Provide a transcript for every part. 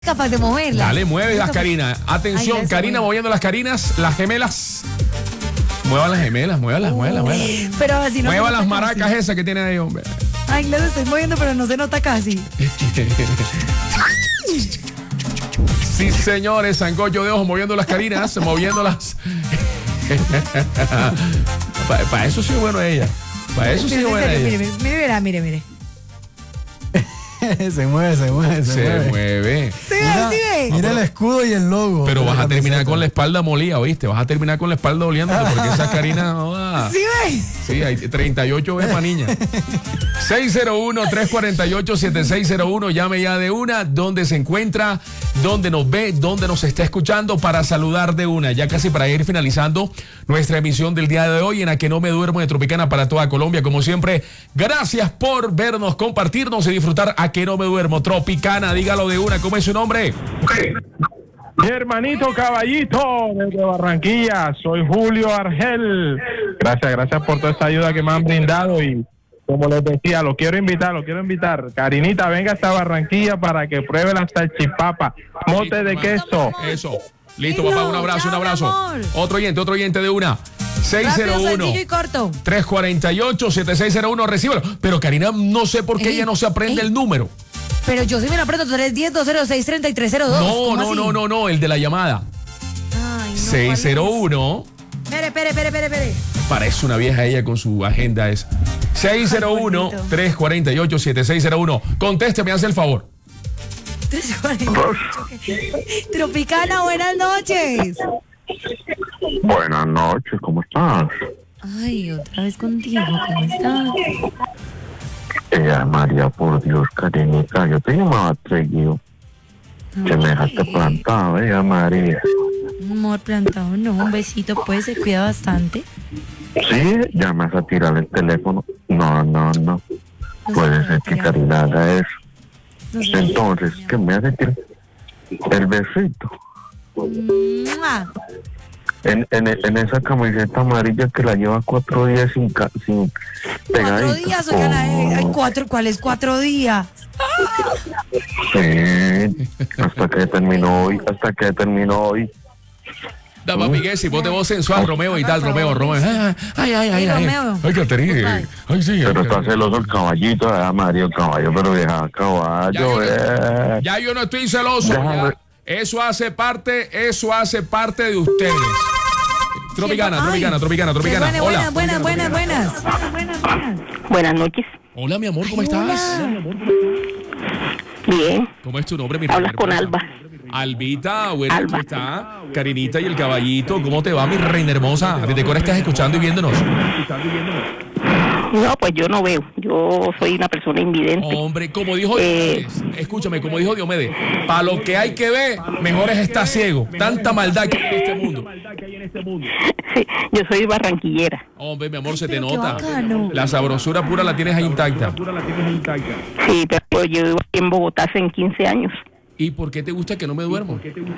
capaz de moverlas. Dale, mueve las Karina. Atención, Ay, Karina moviendo las Karinas, las gemelas. Mueva las gemelas, muévalas. Pero así no. Mueva las maracas esas que tiene ahí, hombre. Ay, las estoy moviendo, pero no se nota casi. Sí, señores, sancocho de ojo moviendo las Karinas, moviéndolas. Para eso sí es bueno ella. Para eso sí es buena ella. Mire. Se mueve. Se mueve. Sí, ve. Mira el escudo y el logo. Pero vas a terminar con la espalda molida, ¿oíste? Vas a terminar con la espalda doliéndote porque esa Karina no da. Sí, ve. Sí, hay 38 veces para niña. 601-348-7601. Llame ya de una. ¿Dónde se encuentra? ¿Dónde nos ve? ¿Dónde nos está escuchando? Para saludar de una. Ya casi para ir finalizando nuestra emisión del día de hoy en A Que No Me Duermo de Tropicana para toda Colombia. Como siempre, gracias por vernos, compartirnos y disfrutar A Que No Me Duermo. Tropicana, dígalo de una. ¿Cómo es su nombre? Mi hermanito Caballito desde Barranquilla, soy Julio Argel. Gracias por toda esta ayuda que me han brindado y como les decía, lo quiero invitar. Karinita, venga hasta Barranquilla para que pruebe la salchipapa, mote de queso. Eso. Listo, papá, un abrazo. Otro oyente de una. 601-348-7601, recíbelo. Pero Karina, no sé por qué ella no se aprende el número. Pero yo sí me lo aprendo, 310-206-3302. No, el de la llamada. Ay, no, 601. Espere. Parece una vieja ella con su agenda esa. 601-348-7601. Contésteme, hace el favor. 348. Tropicana, buenas noches. Buenas noches, ¿cómo estás? Ay, otra vez contigo, ¿cómo estás? María, por Dios, Karinita, yo te llamaba atrevido. Que me dejaste plantado, María. Amor, plantado, no, un besito, pues se cuida bastante. Sí, ya me vas a tirar el teléfono. No. Puede ser que Karina haga eso. Entonces, ¿qué me hace tirar el besito? En esa camiseta amarilla que la lleva 4 días sin pegadito. 4 días, oigan, ¿cuál es 4 días? Sí, hasta que terminó hoy. Da, papi, que si vos te voz sensual, Romeo y tal, Romeo. Ay, Romeo. Ay, Caterina. Ay, sí. Pero está celoso el caballito, Mario, el caballo, pero vieja, caballo, Ya yo no estoy celoso. Ya. Eso hace parte de ustedes. Tropicana. Hola. Buenas. Buenas noches. Hola, mi amor, ¿cómo estás? Bien. ¿Cómo es tu nombre, mi Hablas con Alba. Albita, bueno, Alba. ¿cómo está? Karinita y el caballito, ¿cómo te va, mi reina hermosa? ¿Desde qué hora estás escuchando y viéndonos? No, pues yo no veo. Yo soy una persona invidente. Hombre, como dijo Diomedes, escúchame, como dijo Diomedes, para lo que hay que ver, mejor es estar ciego. Tanta maldad que hay en este mundo. Sí, yo soy barranquillera. Hombre, mi amor, se te Qué nota. bacano. La sabrosura pura la tienes ahí intacta. Sí, pero yo vivo aquí en Bogotá hace 15 años. ¿Y por qué te gusta Que No Me Duermo?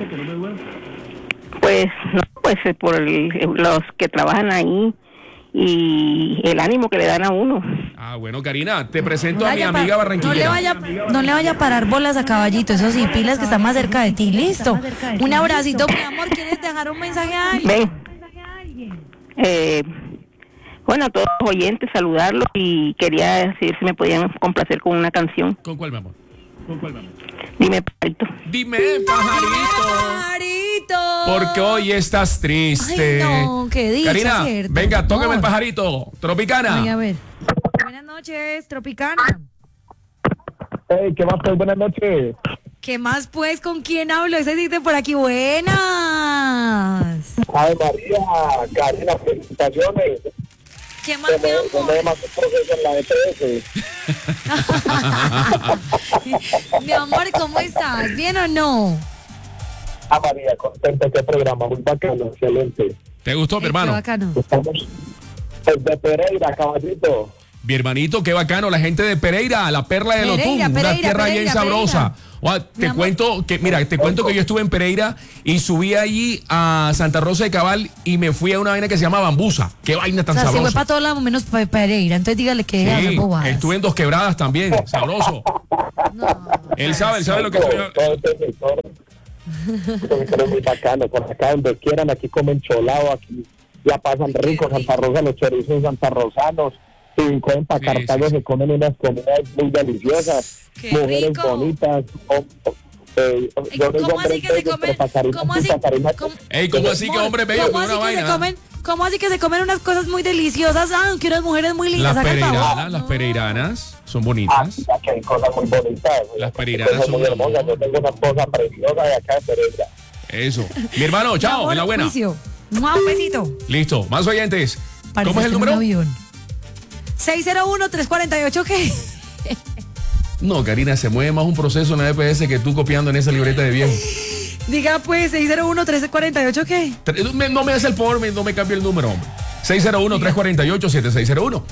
Pues, no, pues por los que trabajan ahí y el ánimo que le dan a uno. Ah, bueno, Karina, te presento a mi amiga barranquillera. No le vaya a parar bolas a Caballito, eso sí, pilas que está más cerca de ti, listo. Un abracito, mi amor, ¿quieres dejar un mensaje a alguien? Ven. Bueno, a todos los oyentes, saludarlos y quería decir si me podían complacer con una canción. ¿Con cuál, mi amor? Dime, pajarito. Dime, pajarito. Porque hoy estás triste. Ay, no, qué dicha, Karina, cierto. venga, tócame Amor. el pajarito. Tropicana. Ay, a ver. Buenas noches, Tropicana. Hey, ¿qué más? Pues, buenas noches. ¿Qué más, pues? ¿Con quién hablo? Ese dice por aquí, buenas. Ay, María, Karina, felicitaciones. ¿Qué más, mi amor? más un proceso en la EPS. Mi amor, ¿cómo estás? ¿Bien o no? María, contenta, qué programa, muy bacano, excelente. ¿Te gustó, mi hermano? Qué bacano. Estamos desde Pereira, caballito. Mi hermanito, qué bacano, la gente de Pereira, la perla de Lotún, una tierra bien sabrosa. Te cuento que yo estuve en Pereira y subí allí a Santa Rosa de Cabal y me fui a una vaina que se llama Bambusa. Qué vaina tan O sea, se fue sabrosa. para todos lados menos para Pereira, entonces dígale que Sí, estuve en Dos Quebradas también, sabroso. Él sabe lo que estoy... Todo ese sector es muy bacano. Por acá donde quieran, aquí comen cholado, aquí ya pasan rico. Santa Rosa, los chorizos santarrosanos. Si comen para Cartago, se comen unas comidas muy deliciosas. Qué mujeres rico. bonitas. ¿Cómo así que se comen? ¿Cómo así? Ey, ¿cómo así que hombre bello con una vaina? ¿Cómo así que se comen unas cosas muy deliciosas? Ah, que unas mujeres muy lindas. Las pereiranas son bonitas. Aquí hay cosas muy bonitas. Las pereiranas son muy hermosas. Yo tengo una esposa preciosa de acá de Pereira. Eso. Mi hermano, chao, en la buena. Un besito. Listo, más oyentes. ¿Cómo es el número? 601-348, ¿qué? No, Karina, se mueve más un proceso en la EPS que tú copiando en esa libreta de viejo. Diga pues, 601-348, ¿qué? No me hace el favor, no me cambie el número, hombre. 601-348-7601.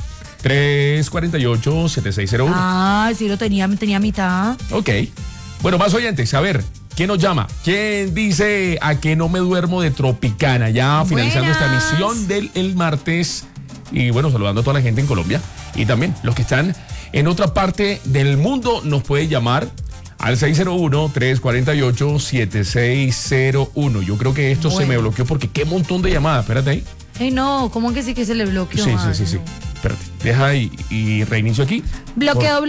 348-7601. Ah, sí lo tenía mitad. Ok. Bueno, más oyentes, a ver, ¿quién nos llama? ¿Quién dice a que no me duermo de Tropicana? Ya finalizando esta emisión del martes. Y bueno, saludando a toda la gente en Colombia. Y también los que están en otra parte del mundo nos pueden llamar al 601-348-7601. Yo creo que esto se me bloqueó porque qué montón de llamadas. Espérate ahí. No, ¿cómo que sí que se le bloqueó? Sí. Espérate, deja y reinicio aquí. Bloqueo.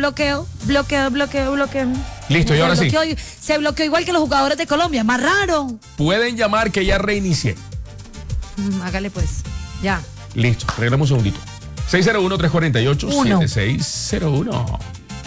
Listo, y ahora sí. Se bloqueó igual que los jugadores de Colombia, más raro. Pueden llamar que ya reinicié. Hágale pues, ya. Listo, arreglamos un segundito. 601-348-7601.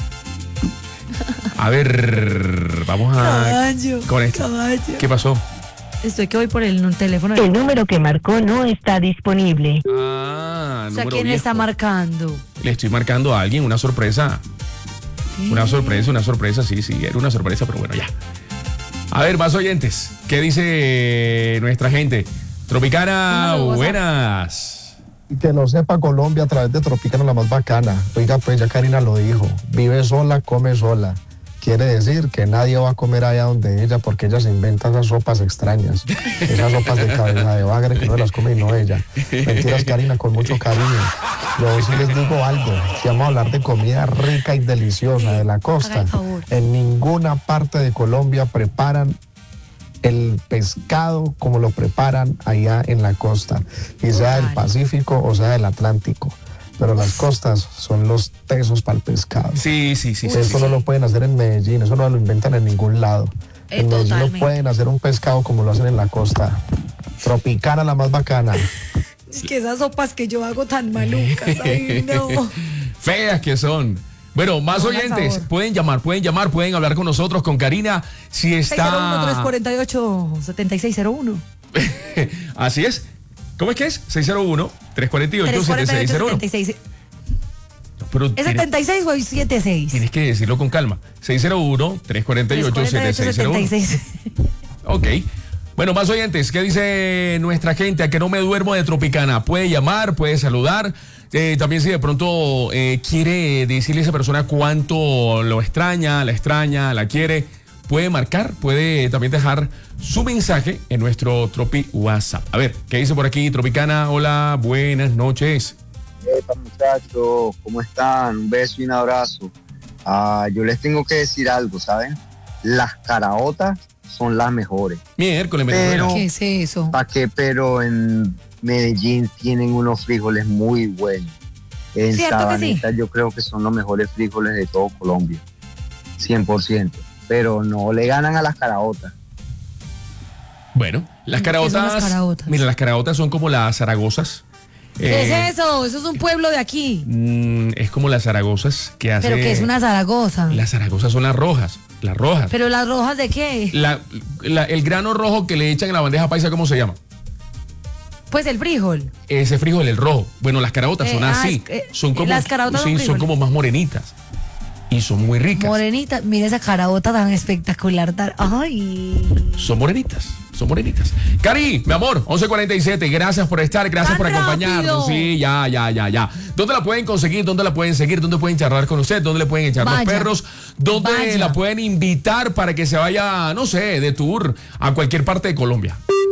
A ver, vamos a... con esto. Caballo. ¿Qué pasó? Estoy que voy por el teléfono. El número que marcó no está disponible. Ah, O sea, número ¿quién le está viejo. marcando? Le estoy marcando a alguien, una sorpresa. Una sorpresa, sí, era una sorpresa, pero bueno, ya. A ver, más oyentes. ¿Qué dice nuestra gente? Tropicana, buenas. Que lo sepa Colombia a través de Tropicana, la más bacana. Oiga, pues ya Karina lo dijo. Vive sola, come sola. Quiere decir que nadie va a comer allá donde ella porque ella se inventa esas sopas extrañas. Esas sopas de cabeza de bagre que no las come y no ella. Mentiras, Karina, con mucho cariño. Yo sí les digo algo. Si vamos a hablar de comida rica y deliciosa de la costa, en ninguna parte de Colombia preparan el pescado como lo preparan allá en la costa, y sea del Pacífico o sea del Atlántico. Pero las costas son los tesos para el pescado. Sí. Eso no lo pueden hacer en Medellín, eso no lo inventan en ningún lado. En Medellín no pueden hacer un pescado como lo hacen en la costa. Tropicana, la más bacana. Es que esas sopas que yo hago tan malucas, ay no. Feas que son. Bueno, más oyentes, pueden llamar, pueden hablar con nosotros, con Karina, si está... 601-348-7601. Así es. ¿Cómo es que es? 601-348-7601. ¿Es 76 o 76? Tienes que decirlo con calma. 601-348-7601. Ok. Bueno, más oyentes, ¿qué dice nuestra gente? A que no me duermo de Tropicana. Puede llamar, puede saludar. También si de pronto quiere decirle a esa persona cuánto lo extraña, la quiere, puede marcar, puede también dejar su mensaje en nuestro Tropi WhatsApp. A ver, ¿qué dice por aquí Tropicana? Hola, buenas noches. Epa, muchachos, ¿cómo están? Un beso y un abrazo. Yo les tengo que decir algo, ¿saben? Las caraotas son las mejores. Miércoles, pero, ¿qué es eso? ¿Para qué? Pero en Medellín tienen unos frijoles muy buenos. En Sabaneta yo creo que son los mejores frijoles de todo Colombia. 100%. Pero no le ganan a las caraotas. Bueno, las caraotas. Mira, las caraotas son como las zaragozas. ¿Qué es eso? Eso es un pueblo de aquí. Es como las zaragozas que hacen. ¿Pero qué es una Zaragoza? Las zaragozas son las rojas. Las rojas. ¿Pero las rojas de qué? El grano rojo que le echan en la bandeja paisa, ¿cómo se llama? Pues el frijol. Ese frijol, el rojo. Bueno, las caraotas son así. Son como, las caraotas son como más morenitas. Y son muy ricas. Morenitas. Mira esa caraota tan espectacular. Ay. Son morenitas. Cari, mi amor, 11:47. Gracias por estar, gracias por acompañarnos. Sí, ya. ¿Dónde la pueden conseguir? ¿Dónde la pueden seguir? ¿Dónde pueden charlar con usted? ¿Dónde le pueden echar los perros? ¿Dónde la pueden invitar para que se vaya, no sé, de tour a cualquier parte de Colombia?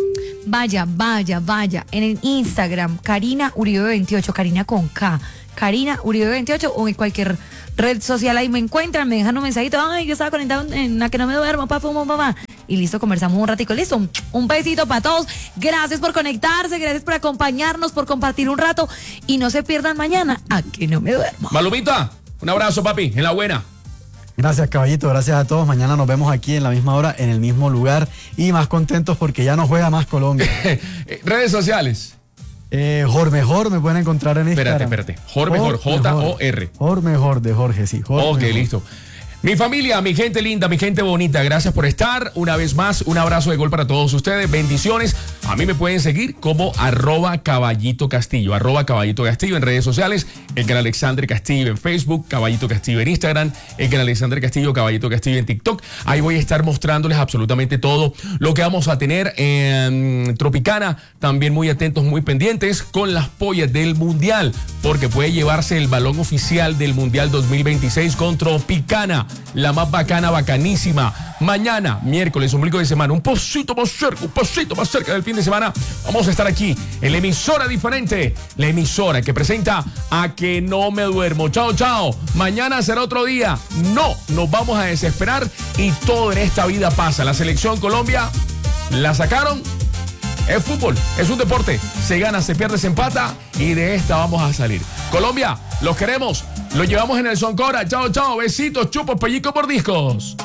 Vaya. En el Instagram, Karina Uribe 28, Karina con K. Karina Uribe 28 o en cualquier red social ahí me encuentran, me dejan un mensajito. Ay, yo estaba conectado en la que no me duermo, papá. Y listo, conversamos un ratico. Listo, un besito para todos. Gracias por conectarse, gracias por acompañarnos, por compartir un rato. Y no se pierdan mañana a que no me duermo. Malumita, un abrazo, papi, en la buena. Gracias, caballito, gracias a todos. Mañana nos vemos aquí en la misma hora, en el mismo lugar. Y más contentos porque ya no juega más Colombia. Redes sociales. Jormejor me pueden encontrar en Instagram. Espérate. Jormejor, J-O-R. Jormejor de Jorge, sí. Ok, listo. Mi familia, mi gente linda, mi gente bonita, gracias por estar. Una vez más, un abrazo de gol para todos ustedes. Bendiciones. A mí me pueden seguir como @Caballito Castillo, @Caballito Castillo en redes sociales. El canal Alexander Castillo en Facebook, Caballito Castillo en Instagram, el canal Alexander Castillo, Caballito Castillo en TikTok. Ahí voy a estar mostrándoles absolutamente todo lo que vamos a tener en Tropicana. También muy atentos, muy pendientes con las pollas del Mundial, porque puede llevarse el balón oficial del Mundial 2026 con Tropicana. La más bacana, bacanísima. Mañana, miércoles, ombligo de semana, un pasito más cerca del fin de semana, vamos a estar aquí en la emisora diferente, la emisora que presenta A Que No Me Duermo. Chao. Mañana será otro día. No nos vamos a desesperar y todo en esta vida pasa. La selección Colombia la sacaron. Es fútbol, es un deporte. Se gana, se pierde, se empata y de esta vamos a salir. Colombia, los queremos. Los llevamos en el Soncora. Chao. Besitos, chupos, pellizcos, mordiscos.